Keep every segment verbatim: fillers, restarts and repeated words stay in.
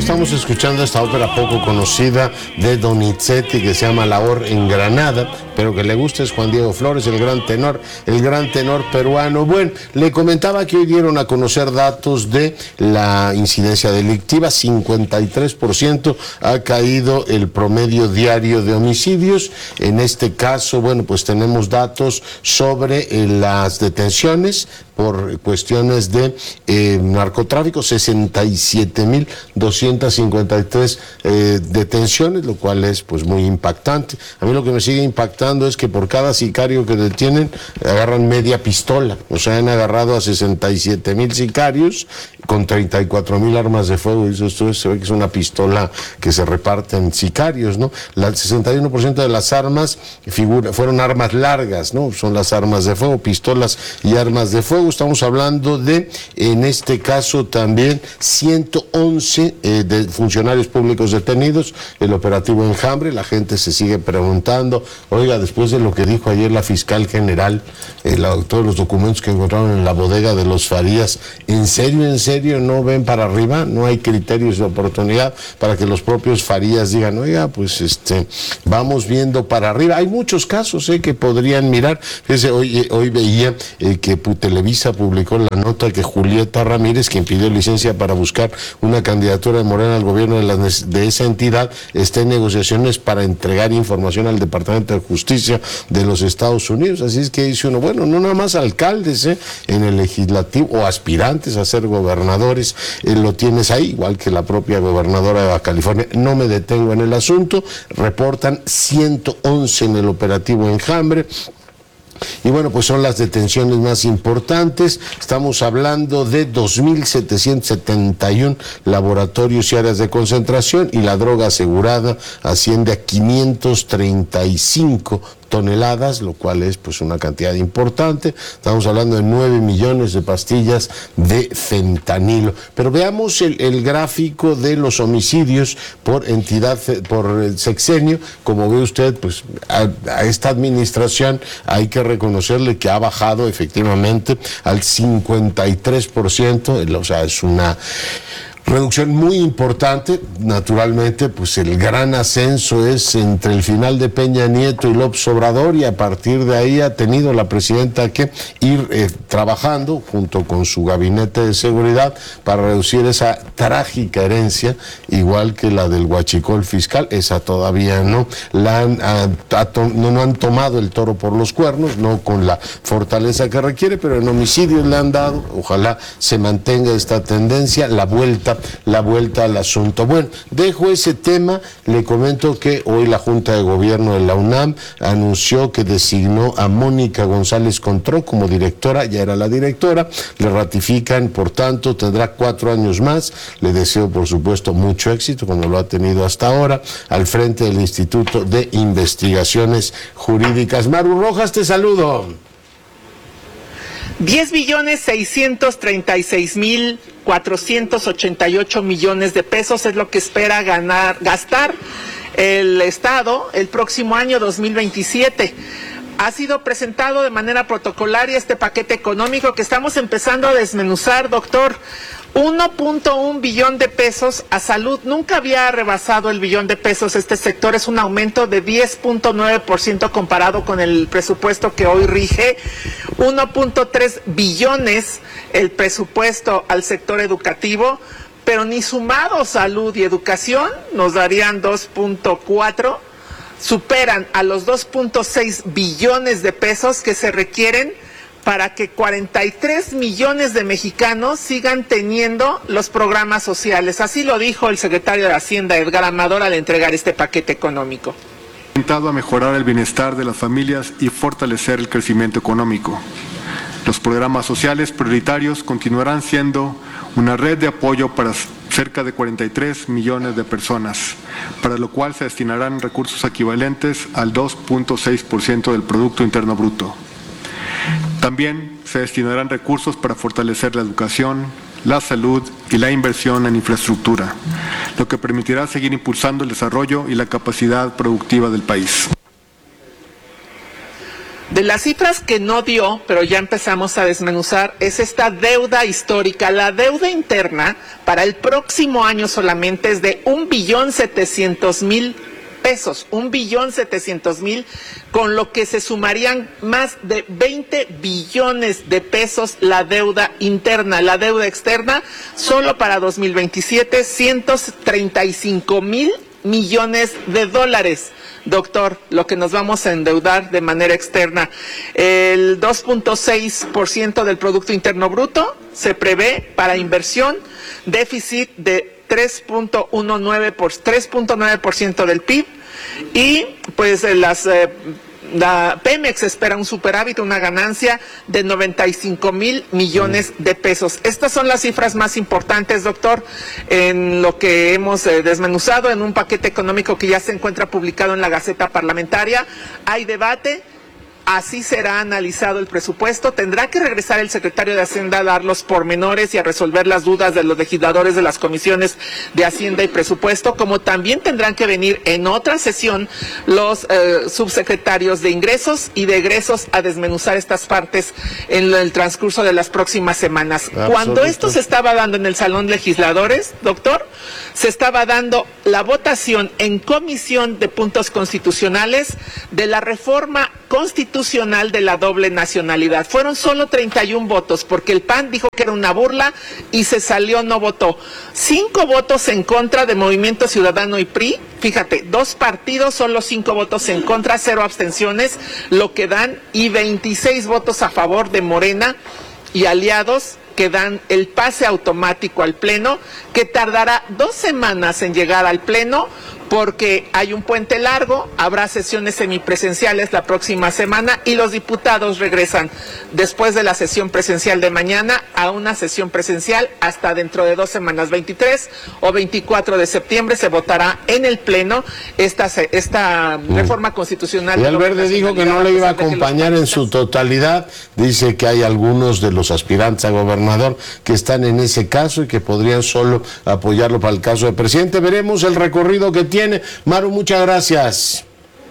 estamos escuchando esta ópera poco conocida de Donizetti que se llama La Or en Granada, pero que le gusta, es Juan Diego Flores, el gran tenor, el gran tenor peruano. Bueno, le comentaba que hoy dieron a conocer datos de la incidencia delictiva, cincuenta y tres por ciento ha caído el promedio diario de homicidios. En este caso, bueno, pues tenemos datos sobre eh, las detenciones por cuestiones de eh, narcotráfico, sesenta y siete mil doscientas cincuenta y tres eh, detenciones, lo cual es pues muy impactante. A mí lo que me sigue impactando es que por cada sicario que detienen agarran media pistola, o sea, han agarrado a sesenta y siete mil sicarios con treinta y cuatro mil armas de fuego, y eso, esto se ve que es una pistola que se reparten sicarios, ¿no? El sesenta y uno por ciento de las armas figura, fueron armas largas, ¿no? Son las armas de fuego, pistolas y armas de fuego. Estamos hablando de, en este caso también, ciento once eh, de funcionarios públicos detenidos, el operativo Enjambre. La gente se sigue preguntando, oiga, después de lo que dijo ayer la fiscal general, eh, la, todos los documentos que encontraron en la bodega de los Farías, ¿en serio, en serio no ven para arriba? ¿No hay criterios de oportunidad para que los propios Farías digan, oiga, pues este, vamos viendo para arriba? Hay muchos casos eh, que podrían mirar. Fíjese, hoy, hoy veía eh, que Televisa publicó la nota que Julieta Ramírez, quien pidió licencia para buscar una candidatura de Morena al gobierno de, la, de esa entidad, está en negociaciones para entregar información al Departamento de Justicia de los Estados Unidos. Así es que dice uno, bueno, no nada más alcaldes eh, en el legislativo o aspirantes a ser gobernadores, eh, lo tienes ahí, igual que la propia gobernadora de Baja California. No me detengo en el asunto, reportan ciento once en el operativo Enjambre. Y bueno, pues son las detenciones más importantes. Estamos hablando de dos mil setecientos setenta y uno laboratorios y áreas de concentración, y la droga asegurada asciende a quinientos treinta y cinco toneladas, lo cual es pues una cantidad importante. Estamos hablando de nueve millones de pastillas de fentanilo. Pero veamos el, el gráfico de los homicidios por entidad, por el sexenio. Como ve usted, pues a, a esta administración hay que reconocerle que ha bajado efectivamente al cincuenta y tres por ciento, o sea, es una reducción muy importante. Naturalmente, pues el gran ascenso es entre el final de Peña Nieto y López Obrador, y a partir de ahí ha tenido la presidenta que ir eh, trabajando junto con su gabinete de seguridad para reducir esa trágica herencia, igual que la del huachicol fiscal. Esa todavía no la han, a, a, no, no han tomado el toro por los cuernos, no con la fortaleza que requiere, pero en homicidios le han dado. Ojalá se mantenga esta tendencia, la vuelta la vuelta al asunto. Bueno, dejo ese tema. Le comento que hoy la Junta de Gobierno de la UNAM anunció que designó a Mónica González Contró como directora, ya era la directora, le ratifican, por tanto, tendrá cuatro años más. Le deseo, por supuesto, mucho éxito, como lo ha tenido hasta ahora, al frente del Instituto de Investigaciones Jurídicas. Maru Rojas, te saludo. diez billones seiscientos treinta y seis mil cuatrocientos ochenta y ocho millones de pesos es lo que espera ganar, gastar el Estado el próximo año dos mil veintisiete. Ha sido presentado de manera protocolaria este paquete económico que estamos empezando a desmenuzar, doctor. uno punto uno billón de pesos a salud. Nunca había rebasado el billón de pesos este sector. Es un aumento de diez punto nueve por ciento comparado con el presupuesto que hoy rige. uno punto tres billones el presupuesto al sector educativo, pero ni sumado salud y educación nos darían dos punto cuatro. Superan a los dos punto seis billones de pesos que se requieren para que cuarenta y tres millones de mexicanos sigan teniendo los programas sociales. Así lo dijo el secretario de Hacienda, Edgar Amador, al entregar este paquete económico. Orientado a mejorar el bienestar de las familias y fortalecer el crecimiento económico. Los programas sociales prioritarios continuarán siendo una red de apoyo para cerca de cuarenta y tres millones de personas, para lo cual se destinarán recursos equivalentes al dos punto seis por ciento del Producto Interno Bruto. También se destinarán recursos para fortalecer la educación, la salud y la inversión en infraestructura, lo que permitirá seguir impulsando el desarrollo y la capacidad productiva del país. De las cifras que no dio, pero ya empezamos a desmenuzar, es esta deuda histórica. La deuda interna para el próximo año solamente es de un billón setecientos mil pesos, un billón setecientos mil, con lo que se sumarían más de veinte billones de pesos la deuda interna. La deuda externa, solo para dos mil veintisiete, ciento treinta y cinco mil millones de dólares. Doctor, lo que nos vamos a endeudar de manera externa, el dos punto seis por ciento del Producto Interno Bruto se prevé para inversión, déficit de tres punto nueve por ciento del P I B y pues las... Eh, La Pemex espera un superávit, una ganancia de noventa y cinco mil millones de pesos. Estas son las cifras más importantes, doctor, en lo que hemos eh, desmenuzado en un paquete económico que ya se encuentra publicado en la Gaceta Parlamentaria. Hay debate. Así será analizado el presupuesto. Tendrá que regresar el secretario de Hacienda a dar los pormenores y a resolver las dudas de los legisladores de las comisiones de Hacienda y Presupuesto, como también tendrán que venir en otra sesión los eh, subsecretarios de Ingresos y de Egresos a desmenuzar estas partes en el transcurso de las próximas semanas. Absoluto. Cuando esto se estaba dando en el Salón de Legisladores, doctor, se estaba dando la votación en Comisión de Puntos Constitucionales de la reforma constitucional de la doble nacionalidad. Fueron solo treinta y un votos, porque el P A N dijo que era una burla y se salió, no votó. Cinco votos en contra de Movimiento Ciudadano y P R I. Fíjate, dos partidos, solo cinco votos en contra, cero abstenciones, lo que dan, y veintiséis votos a favor de Morena y aliados, que dan el pase automático al Pleno, que tardará dos semanas en llegar al Pleno, porque hay un puente largo, habrá sesiones semipresenciales la próxima semana y los diputados regresan después de la sesión presencial de mañana a una sesión presencial hasta dentro de dos semanas, veintitrés o veinticuatro de septiembre se votará en el Pleno esta, esta mm. reforma constitucional. Y Alverde dijo que no le iba a acompañar en su totalidad, dice que hay algunos de los aspirantes a gobernador que están en ese caso y que podrían solo apoyarlo para el caso de presidente. Veremos el recorrido que tiene. Maru, muchas gracias.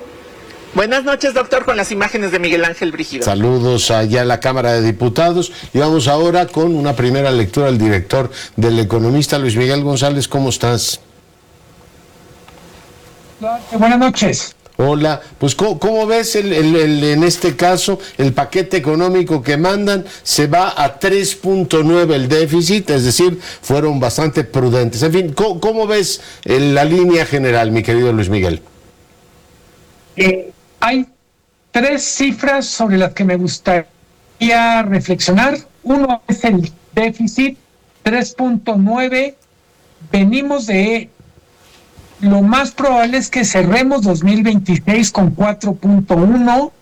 Buenas noches, doctor, con las imágenes de Miguel Ángel Brígido. Saludos allá a la Cámara de Diputados. Y vamos ahora con una primera lectura del director del Economista, Luis Miguel González. ¿Cómo estás? Buenas noches. Hola, pues ¿cómo, cómo ves el, el, el, en este caso el paquete económico que mandan? Se va a tres punto nueve el déficit, es decir, fueron bastante prudentes. En fin, ¿cómo, cómo ves el, la línea general, mi querido Luis Miguel? Eh, hay tres cifras sobre las que me gustaría reflexionar. Uno es el déficit, tres punto nueve. Venimos de... Lo más probable es que cerremos dos mil veintiséis con cuatro punto uno.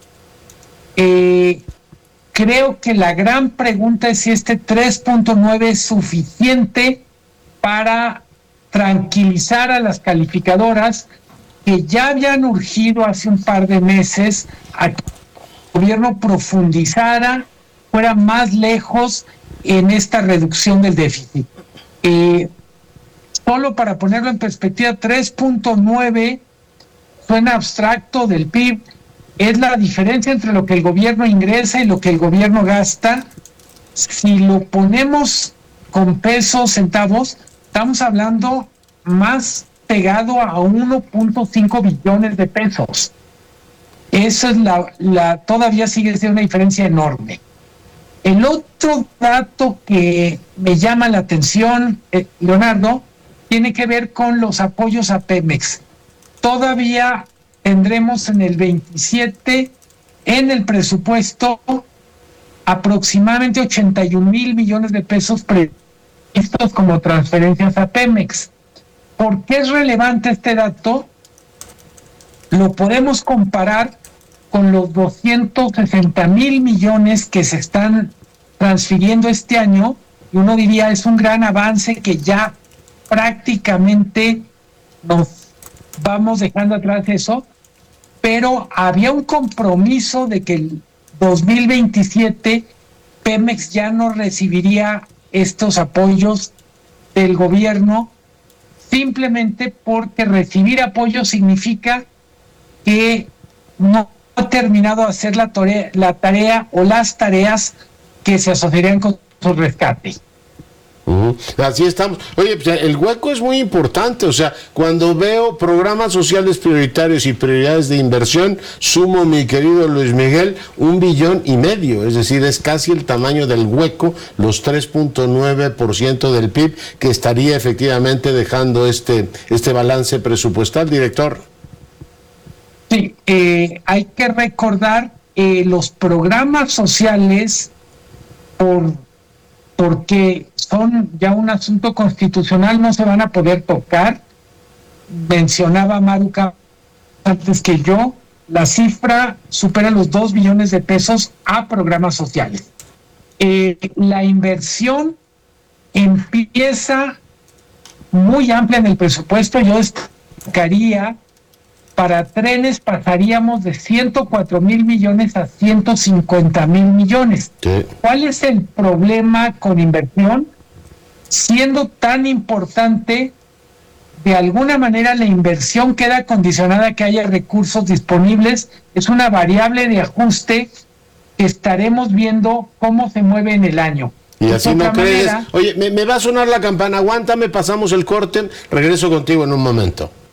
Eh, creo que la gran pregunta es si este tres punto nueve es suficiente para tranquilizar a las calificadoras que ya habían urgido hace un par de meses a que el gobierno profundizara, fuera más lejos en esta reducción del déficit. Eh, Solo para ponerlo en perspectiva, tres punto nueve suena abstracto del P I B, es la diferencia entre lo que el gobierno ingresa y lo que el gobierno gasta. Si lo ponemos con pesos, centavos, estamos hablando más pegado a uno punto cinco billones de pesos. Eso es la, la, todavía sigue siendo una diferencia enorme. El otro dato que me llama la atención, eh, Leonardo, tiene que ver con los apoyos a Pemex. Todavía tendremos en el veintisiete, en el presupuesto, aproximadamente ochenta y un mil millones de pesos previstos como transferencias a Pemex. ¿Por qué es relevante este dato? Lo podemos comparar con los doscientos sesenta mil millones que se están transfiriendo este año, y uno diría es un gran avance que ya prácticamente nos vamos dejando atrás eso, pero había un compromiso de que el dos mil veintisiete Pemex ya no recibiría estos apoyos del gobierno, simplemente porque recibir apoyo significa que no ha terminado de hacer la tarea, la tarea o las tareas que se asociarían con su rescate. Uh-huh. Así estamos. Oye, pues el hueco es muy importante, o sea, cuando veo programas sociales prioritarios y prioridades de inversión, sumo, mi querido Luis Miguel, un billón y medio, es decir, es casi el tamaño del hueco, los tres punto nueve por ciento del P I B que estaría efectivamente dejando este, este balance presupuestal, director. Sí, eh, hay que recordar eh, los programas sociales por porque son ya un asunto constitucional, no se van a poder tocar. Mencionaba Maruca antes que yo, la cifra supera los dos billones de pesos a programas sociales. Eh, la inversión empieza muy amplia en el presupuesto. Yo destacaría, para trenes pasaríamos de ciento cuatro mil millones a ciento cincuenta mil millones. Sí. ¿Cuál es el problema con inversión? Siendo tan importante, de alguna manera la inversión queda condicionada a que haya recursos disponibles. Es una variable de ajuste que estaremos viendo cómo se mueve en el año. Y De así otra no crees. manera, Oye, me, me va a sonar la campana, aguántame, pasamos el corte, regreso contigo en un momento.